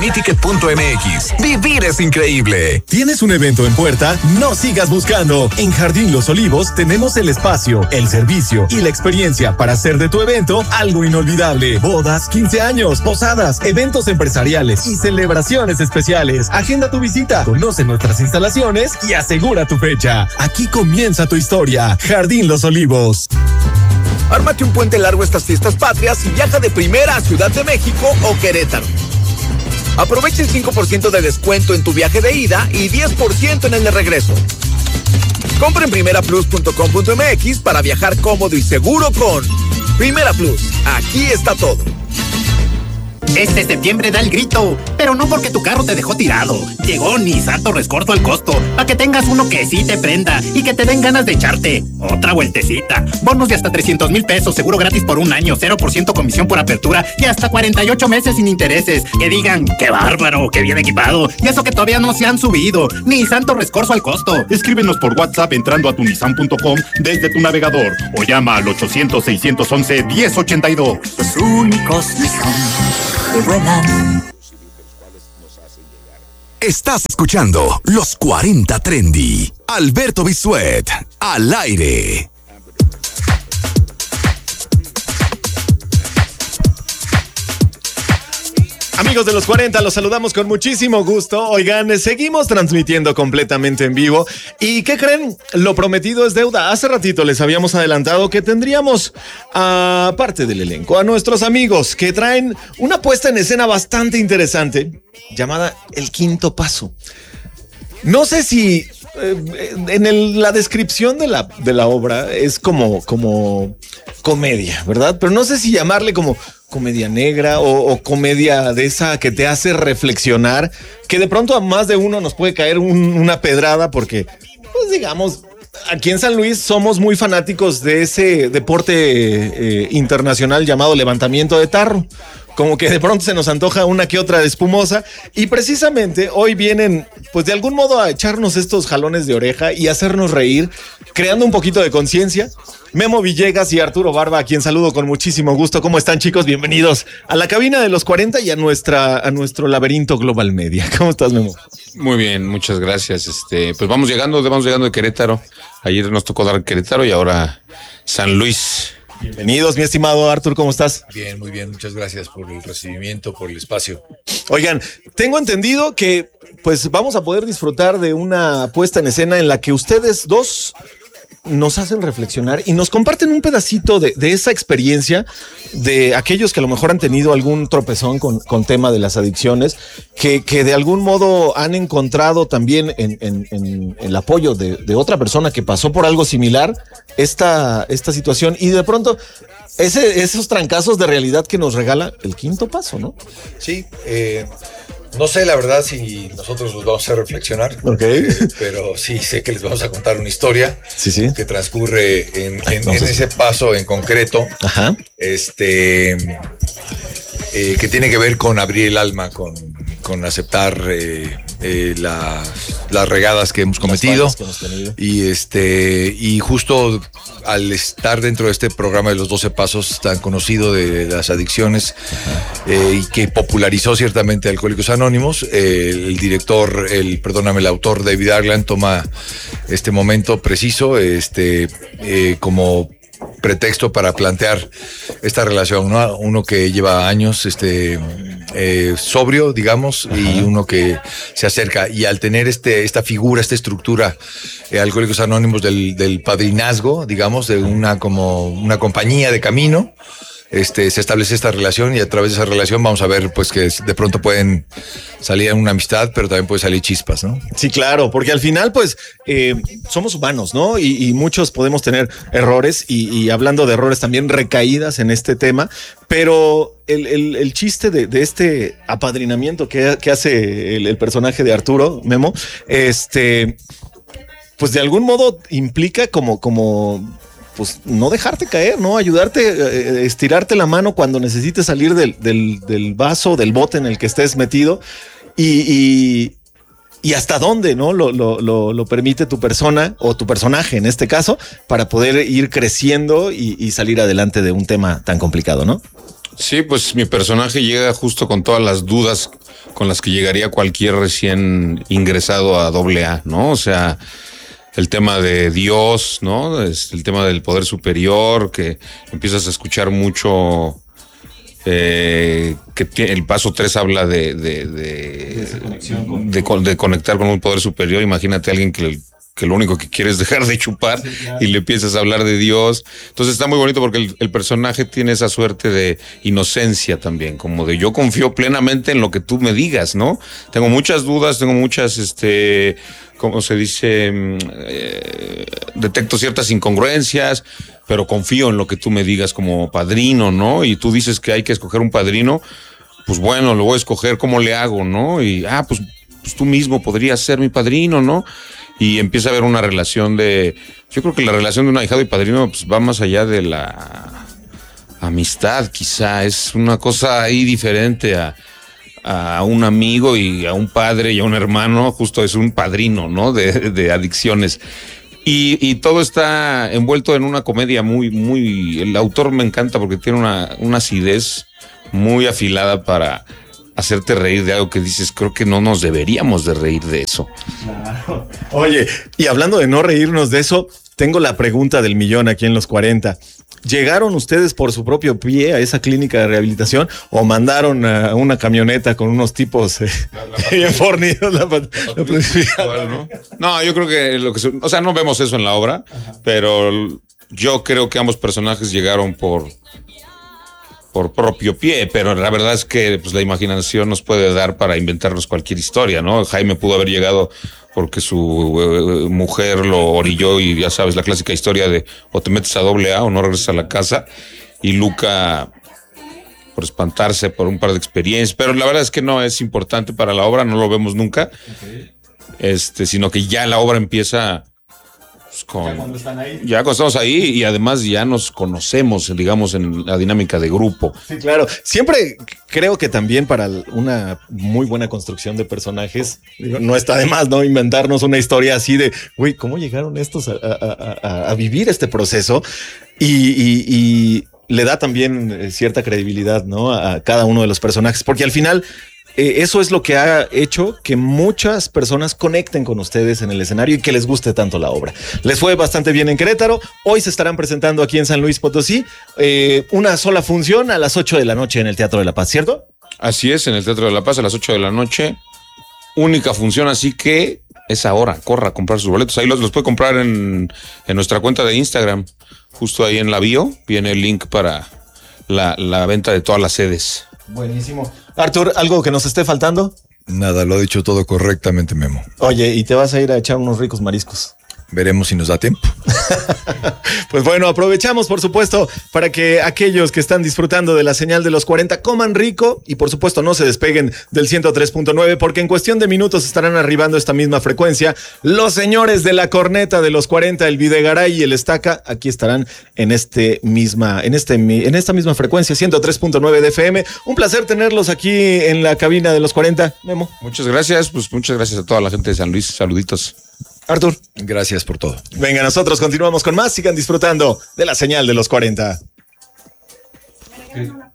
tinyticket.mx. Vivir es increíble. ¿Tienes un evento en puerta? No sigas buscando. En Jardín Los Olivos tenemos el espacio, el servicio y la experiencia para hacer de tu evento algo inolvidable. Bodas, 15 años, posadas, eventos empresariales y celebraciones especiales. Agenda tu visita, conoce nuestras instalaciones y asegura tu fecha. Aquí comienza tu historia. Jardín Los Olivos. Ármate un puente largo estas fiestas patrias y viaja de primera a Ciudad de México o Querétaro. Aprovecha el 5% de descuento en tu viaje de ida y 10% en el de regreso. Compra en primeraplus.com.mx para viajar cómodo y seguro con Primera Plus. Aquí está todo. Este septiembre da el grito, pero no porque tu carro te dejó tirado. Llegó Nissan Torres Corto al costo, para que tengas uno que sí te prenda y que te den ganas de echarte otra vueltecita. Bonos de hasta 300,000 pesos, seguro gratis por un año, 0% comisión por apertura y hasta 48 meses sin intereses. Que digan, ¡qué bárbaro, qué bien equipado! Y eso que todavía no se han subido. Nissan Torres Corso al costo. Escríbenos por WhatsApp entrando a tunissan.com desde tu navegador o llama al 800-611-1082. Los únicos Nissan que vuelan. Estás escuchando Los 40 Trendy. Alberto Bisuet, al aire. Amigos de los 40, los saludamos con muchísimo gusto. Oigan, seguimos transmitiendo completamente en vivo. ¿Y qué creen? Lo prometido es deuda. Hace ratito les habíamos adelantado que tendríamos, aparte del elenco, a nuestros amigos que traen una puesta en escena bastante interesante llamada El Quinto Paso. No sé si la descripción de la obra es como comedia, ¿verdad? Pero no sé si llamarle como comedia negra o comedia de esa que te hace reflexionar, que de pronto a más de uno nos puede caer una pedrada porque, pues digamos, aquí en San Luis somos muy fanáticos de ese deporte internacional llamado levantamiento de tarro. Como que de pronto se nos antoja una que otra espumosa y precisamente hoy vienen pues de algún modo a echarnos estos jalones de oreja y hacernos reír, creando un poquito de conciencia. Memo Villegas y Arturo Barba, a quien saludo con muchísimo gusto. ¿Cómo están, chicos? Bienvenidos a la cabina de los 40 y a nuestro laberinto Global Media. ¿Cómo estás, Memo? Muy bien, muchas gracias. Pues vamos llegando de Querétaro. Ayer nos tocó dar Querétaro y ahora San Luis. Bienvenidos, mi estimado Artur, ¿cómo estás? Bien, muy bien, muchas gracias por el recibimiento, por el espacio. Oigan, tengo entendido que pues vamos a poder disfrutar de una puesta en escena en la que ustedes dos nos hacen reflexionar y nos comparten un pedacito de esa experiencia de aquellos que a lo mejor han tenido algún tropezón con tema de las adicciones, que de algún modo han encontrado también en el apoyo de otra persona que pasó por algo similar esta situación y de pronto esos trancazos de realidad que nos regala El Quinto Paso, ¿no? Sí, no sé la verdad si nosotros los vamos a reflexionar, pero sí sé que les vamos a contar una historia que transcurre en ese paso en concreto. Ajá. Que tiene que ver con abrir el alma, con aceptar las regadas que hemos cometido y justo al estar dentro de este programa de los 12 pasos tan conocido de las adicciones y que popularizó ciertamente Alcohólicos Anónimos, el autor David Argland toma este momento preciso como pretexto para plantear esta relación, ¿no? Uno que lleva años sobrio, digamos, y uno que se acerca, y al tener esta figura, esta estructura Alcohólicos Anónimos del padrinazgo, digamos, de una compañía de camino, se establece esta relación y a través de esa relación vamos a ver pues que de pronto pueden salir en una amistad, pero también puede salir chispas, ¿no? Sí, claro, porque al final pues somos humanos, ¿no? Y muchos podemos tener errores y hablando de errores también recaídas en este tema, pero el chiste de este apadrinamiento que hace el personaje de Arturo, Memo, pues de algún modo implica como pues no dejarte caer, ¿no? Ayudarte, estirarte la mano cuando necesites salir del vaso, del bote en el que estés metido y hasta dónde, ¿no? Lo permite tu persona o tu personaje en este caso para poder ir creciendo y salir adelante de un tema tan complicado, ¿no? Sí, pues mi personaje llega justo con todas las dudas con las que llegaría cualquier recién ingresado a AA, ¿no? O sea, el tema de Dios, ¿no? El tema del poder superior, que empiezas a escuchar mucho, que el paso 3 habla de conectar con un poder superior. Imagínate a alguien que lo único que quiere es dejar de chupar, sí, claro, y le empiezas a hablar de Dios. Entonces está muy bonito porque el personaje tiene esa suerte de inocencia también, como de yo confío plenamente en lo que tú me digas, ¿no? Tengo muchas dudas, tengo muchas, ¿cómo se dice? Detecto ciertas incongruencias, pero confío en lo que tú me digas como padrino, ¿no? Y tú dices que hay que escoger un padrino, pues bueno, lo voy a escoger, ¿cómo le hago, no? Y, pues tú mismo podrías ser mi padrino, ¿no? Y empieza a haber una relación yo creo que la relación de un ahijado y padrino pues va más allá de la amistad, quizá, es una cosa ahí diferente a un amigo y a un padre y a un hermano, justo es un padrino, ¿no? De adicciones. Y todo está envuelto en una comedia el autor me encanta porque tiene una acidez muy afilada para hacerte reír de algo que dices, creo que no nos deberíamos de reír de eso. Claro. Oye, y hablando de no reírnos de eso, tengo la pregunta del millón aquí en Los 40. ¿Llegaron ustedes por su propio pie a esa clínica de rehabilitación o mandaron a una camioneta con unos tipos bien fornidos? No, yo creo que no vemos eso en la obra, pero yo creo que ambos personajes llegaron por propio pie, pero la verdad es que pues, la imaginación nos puede dar para inventarnos cualquier historia, ¿no? Jaime pudo haber llegado porque su mujer lo orilló y ya sabes, la clásica historia de o te metes a AA o no regresas a la casa, y Luca por espantarse por un par de experiencias, pero la verdad es que no es importante para la obra, no lo vemos nunca, sino que ya la obra empieza ya cuando están ahí. Ya cuando estamos ahí y además ya nos conocemos, digamos, en la dinámica de grupo. Sí, claro. Siempre creo que también para una muy buena construcción de personajes, no está de más, ¿no? Inventarnos una historia así de, güey, ¿cómo llegaron estos a vivir este proceso? Y le da también cierta credibilidad, ¿no? A cada uno de los personajes, porque al final eso es lo que ha hecho que muchas personas conecten con ustedes en el escenario y que les guste tanto la obra. Les fue bastante bien en Querétaro. Hoy se estarán presentando aquí en San Luis Potosí. Una sola función a las 8 de la noche en el Teatro de la Paz, ¿cierto? Así es, en el Teatro de la Paz a las 8 de la noche. Única función, así que es ahora. Corra a comprar sus boletos. Ahí los puede comprar en nuestra cuenta de Instagram. Justo ahí en la bio viene el link para la venta de todas las sedes. Buenísimo. Artur, ¿algo que nos esté faltando? Nada, lo ha dicho todo correctamente, Memo. Oye, ¿y te vas a ir a echar unos ricos mariscos? Veremos si nos da tiempo. Pues bueno, aprovechamos, por supuesto, para que aquellos que están disfrutando de la señal de los 40 coman rico y, por supuesto, no se despeguen del 103.9 porque en cuestión de minutos estarán arribando esta misma frecuencia. Los señores de la corneta de los 40, el Videgaray y el Estaca, aquí estarán en esta misma frecuencia, 103.9 de FM. Un placer tenerlos aquí en la cabina de los 40, Memo. Muchas gracias, pues muchas gracias a toda la gente de San Luis. Saluditos. Artur, gracias por todo. Venga, nosotros continuamos con más. Sigan disfrutando de la señal de los 40.